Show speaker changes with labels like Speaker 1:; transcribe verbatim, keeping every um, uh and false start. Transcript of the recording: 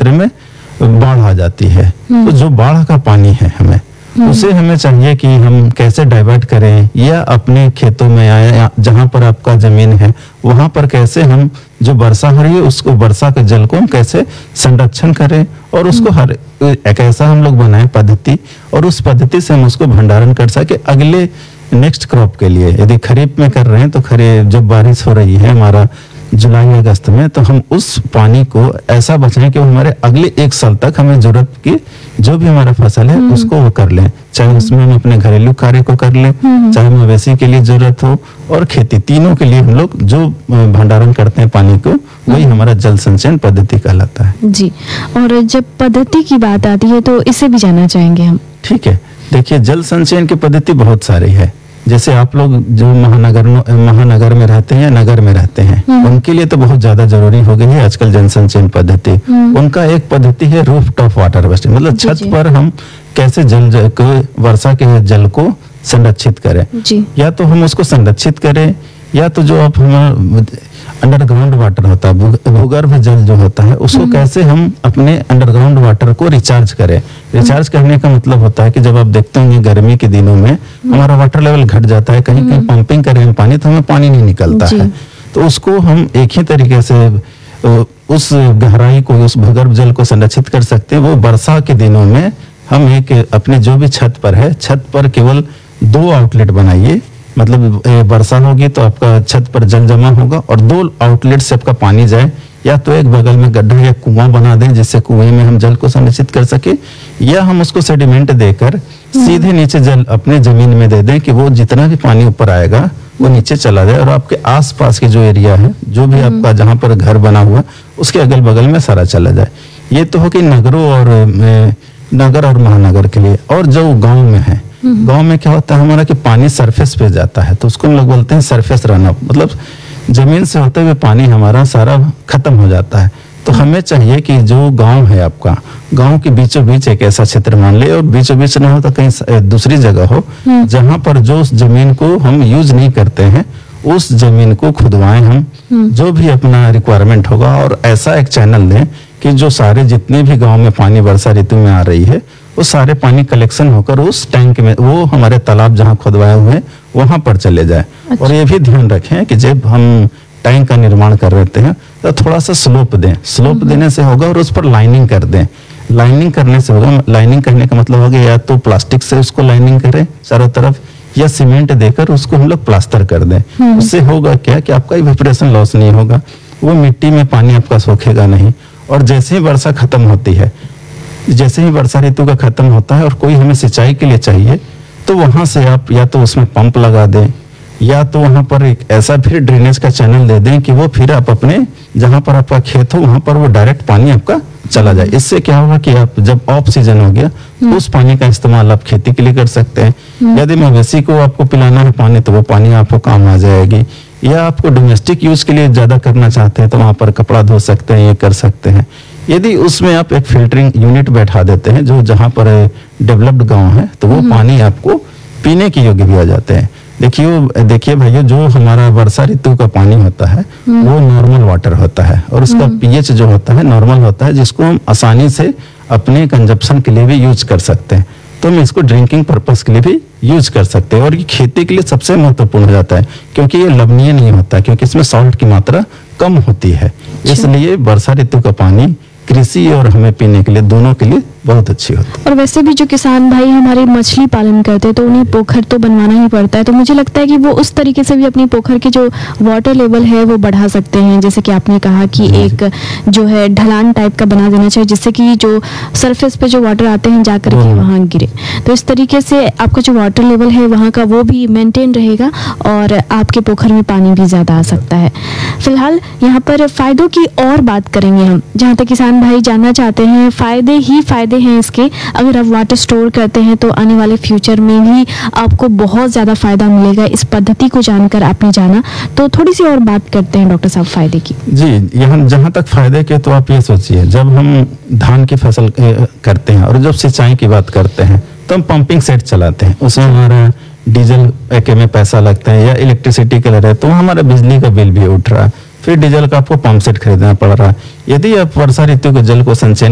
Speaker 1: क्षेत्र में बाढ़ आ जाती है, तो जो बाढ़ का पानी है हमें उसे हमें चाहिए कि हम कैसे डाइवर्ट करें, या अपने खेतों में आए जहां पर आपका जमीन है वहां पर कैसे हम जो वर्षा हो रही है उसको वर्षा के जल को हम कैसे संरक्षण करें, और उसको हर एक ऐसा हम लोग बनाएं पद्धति, और उस पद्धति से हम उसको भंडारण कर सके अगले नेक्स्ट क्रॉप के लिए। यदि खरीफ में कर रहे हैं तो खरीफ जब बारिश हो रही है हमारा जुलाई अगस्त में, तो हम उस पानी को ऐसा बचाएं कि वो हमारे अगले एक साल तक हमें जरूरत की जो भी हमारा फसल है उसको वो कर लें, चाहे उसमें हम अपने घरेलू कार्य को कर लें, चाहे मवेशी के लिए जरूरत हो और खेती, तीनों के लिए हम लोग जो भंडारण करते हैं पानी को वही हमारा जल संचयन पद्धति कहलाता है।
Speaker 2: जी, और जब पद्धति की बात आती है तो इसे भी जानना चाहेंगे हम।
Speaker 1: ठीक है, देखिए जल संचयन की पद्धति बहुत सारी है। जैसे आप लोग जो महानगर महानगर में रहते हैं, नगर में रहते हैं, उनके लिए तो बहुत ज्यादा जरूरी हो गई है आजकल जल संचयन पद्धति। उनका एक पद्धति है रूफ टॉप वाटर हार्वेस्टिंग, मतलब छत पर हम कैसे जल, जल को वर्षा के जल को संरक्षित करें। या तो हम उसको संरक्षित करें, या तो जो आप हम अंडरग्राउंड वाटर होता है, भूगर्भ जल जो होता है, उसको कैसे हम अपने अंडरग्राउंड वाटर को रिचार्ज करें। रिचार्ज करने का मतलब होता है कि जब आप देखते होंगे गर्मी के दिनों में हमारा वाटर लेवल घट जाता है, कहीं कहीं पंपिंग करें हम पानी तो हमें पानी नहीं निकलता है, तो उसको हम एक ही तरीके से उस गहराई को, उस भूगर्भ जल को संरक्षित कर सकते हैं। वो वर्षा के दिनों में हम एक अपने जो भी छत पर है, छत पर केवल दो आउटलेट बनाइए, मतलब वर्षा होगी तो आपका छत पर जल जमा होगा और दो आउटलेट से आपका पानी जाए, या तो एक बगल में गड्ढा या कुआं बना दें जिससे कुएं में हम जल को संरक्षित कर सके, या हम उसको सेडिमेंट देकर सीधे नीचे जल अपने जमीन में दे दें कि वो जितना भी पानी ऊपर आएगा वो नीचे चला जाए, और आपके आसपास के जो एरिया है, जो भी आपका जहाँ पर घर बना हुआ उसके अगल बगल में सारा चला जाए। ये तो हो कि नगरों और नगर और महानगर के लिए। और जो गाँव में है, गांव में क्या होता है हमारा कि पानी सरफेस पे जाता है, तो उसको हम लोग बोलते हैं सरफेस रन अप, मतलब जमीन से होते हुए पानी हमारा सारा खत्म हो जाता है। तो हमें चाहिए कि जो गांव है आपका, गांव के बीचों बीच एक ऐसा क्षेत्र मान ले, और बीचों बीच ना हो तो कहीं दूसरी जगह हो जहां पर जो उस जमीन को हम यूज नहीं करते हैं उस जमीन को खुदवाएं हम, जो भी अपना रिक्वायरमेंट होगा, और ऐसा एक चैनल दें कि जो सारे जितने भी गाँव में पानी वर्षा ऋतु में आ रही है वो सारे पानी कलेक्शन होकर उस टैंक में, वो हमारे तालाब जहाँ खुदवाए हुए हैं वहां पर चले जाए। अच्छा। और ये भी ध्यान रखें कि जब हम टैंक का निर्माण कर रहे हैं तो थोड़ा सा स्लोप दें, स्लोप देने से होगा, और उस पर लाइनिंग कर दें। लाइनिंग करने से होगा, लाइनिंग करने का मतलब होगा या तो प्लास्टिक से उसको लाइनिंग करें चारों तरफ, या सीमेंट देकर उसको हम लोग प्लास्टर कर दें। उससे होगा क्या कि आपका इवेपोरेशन लॉस नहीं होगा, वो मिट्टी में पानी आपका सोखेगा नहीं। और जैसे ही वर्षा खत्म होती है, जैसे ही वर्षा ऋतु का खत्म होता है और कोई हमें सिंचाई के लिए चाहिए, तो वहां से आप या तो उसमें पंप लगा दें, या तो वहां पर एक ऐसा फिर ड्रेनेज का चैनल दे दें कि वो फिर आप अपने जहां पर आपका खेत हो वहां पर वो डायरेक्ट पानी आपका चला जाए। इससे क्या होगा कि आप जब ऑफ सीजन हो गया तो उस पानी का इस्तेमाल आप खेती के लिए कर सकते हैं। यदि मवेशी को आपको पिलाना है पानी तो वो पानी आपको काम आ जाएगी, या आपको डोमेस्टिक यूज के लिए ज्यादा करना चाहते हैं तो वहां पर कपड़ा धो सकते हैं, ये कर सकते हैं। यदि उसमें आप एक फिल्टरिंग यूनिट बैठा देते हैं जो जहां पर डेवलप्ड गांव है, तो वो पानी आपको पीने के योग्य भी आ जाते हैं। देखिए देखिए भैया, जो हमारा वर्षा ऋतु का पानी होता है वो नॉर्मल वाटर होता है, और उसका पीएच जो होता है नॉर्मल होता है, जिसको हम आसानी से अपने कंजप्शन के लिए भी यूज कर सकते हैं। तो हम इसको ड्रिंकिंग पर्पस के लिए भी यूज कर सकते हैं, और ये खेती के लिए सबसे महत्वपूर्ण हो जाता है क्योंकि ये लवणीय नहीं होता, क्योंकि इसमें सॉल्ट की मात्रा कम होती है। इसलिए वर्षा ऋतु का पानी कृषि और हमें पीने के लिए दोनों के लिए बहुत अच्छी होती है।
Speaker 2: और वैसे भी जो किसान भाई हमारे मछली पालन करते हैं तो उन्हें पोखर तो बनवाना ही पड़ता है, तो मुझे लगता है कि वो उस तरीके से भी अपनी पोखर के जो वाटर लेवल है वो बढ़ा सकते हैं। जैसे कि आपने कहा कि एक जो है ढलान टाइप का बना देना चाहिए जिससे कि जो सरफेस पे जो वाटर आते हैं जाकर के वहाँ गिरे, तो इस तरीके से आपका जो वाटर लेवल है वहाँ का वो भी मेंटेन रहेगा और आपके पोखर में पानी भी ज्यादा आ सकता है। फिलहाल यहाँ पर फायदों की और बात करेंगे हम, जहाँ तक किसान भाई जानना चाहते हैं फायदे ही फायदे हैं इसके। अगर आप वाटर स्टोर करते हैं तो आने वाले फ्यूचर में भी आपको बहुत ज्यादा फायदा मिलेगा। इस पद्धति को जानकर आपने जाना, तो थोड़ी सी और बात करते हैं डॉक्टर साहब फायदे की।
Speaker 1: जी, यहाँ जहाँ तक फायदे के, तो आप ये सोचिए, जब हम धान की फसल करते हैं और जब सिंचाई की बात करते हैं तो हम पंपिंग सेट चलाते हैं, उसमें हमारा डीजल पैके में पैसा लगता है या इलेक्ट्रिसिटी के लिए, तो हमारा बिजली का बिल भी उठ रहा है, फिर डीजल का आपको पंप सेट खरीदना पड़ रहा है। यदि आप वर्षा ऋतु के जल को संचयन